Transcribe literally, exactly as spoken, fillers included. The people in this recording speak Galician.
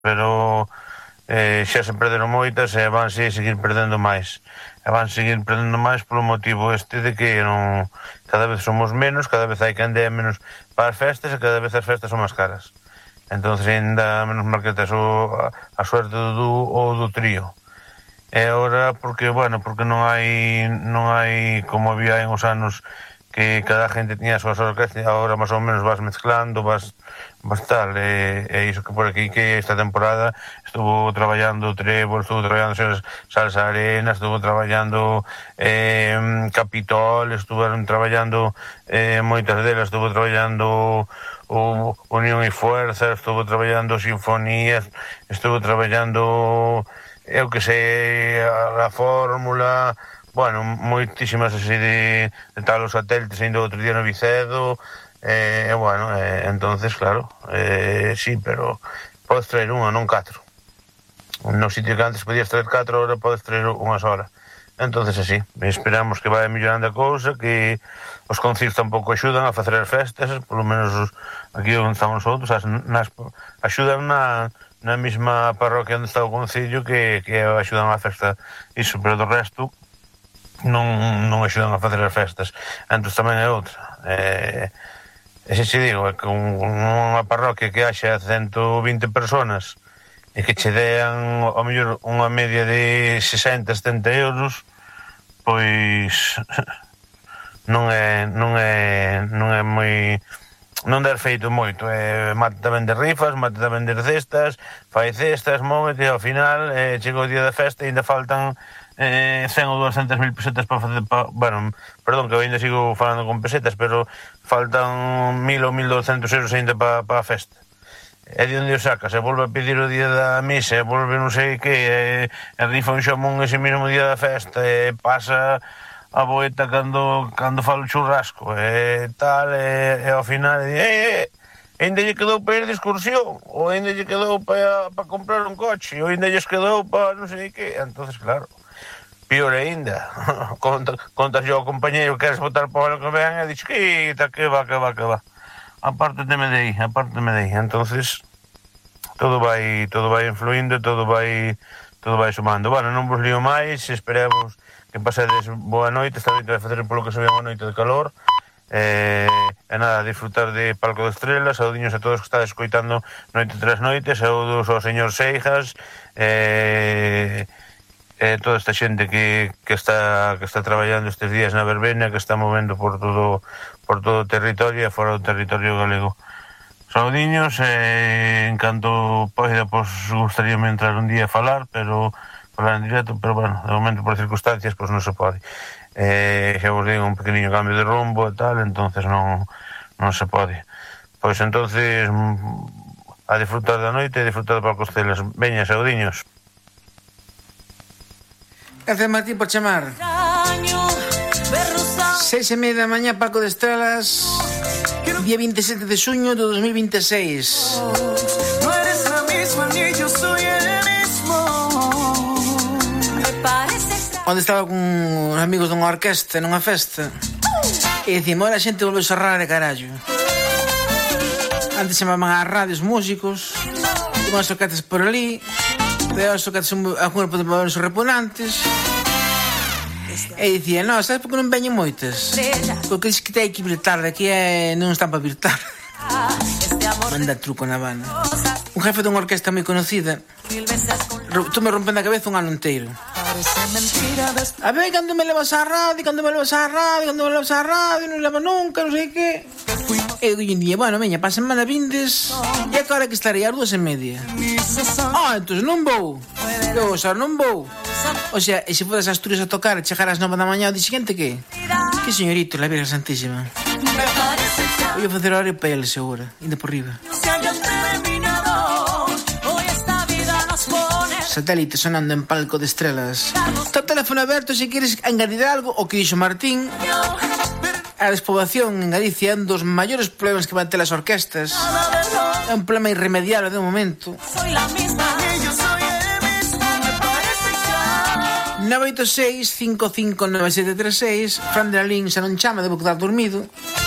pero eh, xa se perderon moitas e van se seguir perdendo máis. E van seguir perdendo máis polo motivo este de que non, cada vez somos menos, cada vez hai que andar menos para as festas e cada vez as festas son máis caras. Entonces ainda menos mal que tes o, a, a suerte do dúo ou do trío. E agora, porque, bueno, porque non hai non hai como había en os anos que cada gente tiña as súas orquestas, agora máis ou menos vas mezclando, vas, vas tal, e, e iso que por aquí que esta temporada estuvo traballando Trébol, estuvo traballando Salsa Arena, estuvo traballando eh, Capitol, estuvo traballando eh, moitas delas, estuvo traballando o Unión e Fuerza, estuvo traballando Sinfonías, estuvo traballando, eu que sei, a, a Fórmula, bueno, moitísimas así de, de tal os satélites, ainda outro día no Vicedo, e eh, bueno, eh, entonces, claro, eh, sí, pero podes traer unha, non catro. No sitio que antes podías traer catro, ahora podes traer unha sola. Entonces, así, esperamos que vaya mellorando a cousa, que os conciertos tampouco axudan a facer as festas, polo menos os, aquí onde estamos nosotros, as, nas, axudan na, na mesma parroquia onde está o concello que, que axudan a festa, iso, pero do resto non, non axudan a facer as festas. Entón tamén é outra. Eh, e se che digo, é que un, unha parroquia que haxa ciento vinte personas e que che dean ao mellor unha media de sesenta, setenta euros, pois non é non é non é moi non der feito moito, é mate tamén de rifas, mate tamén de cestas, fai cestas, móvete, ao final eh, chega o día da festa e ainda faltan eh, cen ou duascentas mil pesetas para facer, pa, bueno, perdón, que eu ainda sigo falando con pesetas, pero faltan mil ou mil douscentos euros ainda para pa a festa. E de onde o sacas? E volve a pedir o día da misa, e volve non sei que, e, e rifa un xamón ese mesmo día da festa, e pasa a boeta cando, cando falo churrasco, e tal, e, e ao final, e, e, ainda lle quedou para ir de excursión, ou ainda lle quedou para, para comprar un coche, ou ainda lle quedou para non sei que, entonces claro, pior ainda, contas conta yo ao compañeiro que queres botar para o que vean, e dixo, que que va, que va, que va. Apártateme de aí, apártateme de aí. Entonces todo vai todo vai influindo, todo vai todo vai sumando. Bueno, non vos lío máis, esperemos que pasedes boa noite, esta noite vai facer polo que se ve unha noite de calor. Eh, e nada, disfrutar de Palco de Estrelas, saudiños a todos que estades escoitando noite tras noite, saudos ao señor Seijas, eh, eh, toda esta xente que, que está que está traballando estes días na verbena, que está movendo por todo por todo o territorio e fora do territorio galego. Saudiños, eh, en canto poida, pois gustaríame entrar un día a falar, pero falar en directo, pero bueno, de momento por circunstancias, pois non se pode. Eh, xa vos digo, un pequeniño cambio de rumbo e tal, entonces non, non se pode. Pois entonces a disfrutar da noite e disfrutar de Palco de Estrelas. Veña, Saudiños. Gracias, Martín, por chamar. Seis e media da mañá, Palco de Estrelas, día veintisiete de xuño de dos mil veintiséis. Onde estaba con uns amigos dunha orquesta nunha festa e dicimos, ora a xente volve a xerrar de carallo. Antes chamaban as radios músicos, iban as orquestas por ali, de as orquestas algún de os repugnantes. E dicía, no, sabes por que non veñen moitas? Porque dices que ten que vir tarde, aquí é... non están para vir tarde. Manda truco na banda. Un jefe dunha orquesta moi conocida tú me rompendo a cabeza un ano inteiro. A ver, cando me levas a radio, cando me levas a radio, cando me levas a radio, non leva nunca, non sei que. E hoxe en día, bueno, veña, para semana vindes, e a que hora que estarei, as dúas e media. Ah, entón non vou. Eu, xa, non vou. O sea, e se fodas a Asturias a tocar e chegar ás nove da mañá o di seguinte, que? Que señorito, la Virgen Santísima. Vou a facer hora e para ele, segura, indo por riba. Satélite sonando en Palco de Estrelas. Está o teléfono aberto se queres engadir algo o que dixo Martín. A despoboación en Galicia é un dos maiores problemas que van ter as orquestas. É un problema irremediable de momento. nove oito seis, cinco cinco nove sete tres seis. Fran de la Lin xa non chama, debo quedar dormido.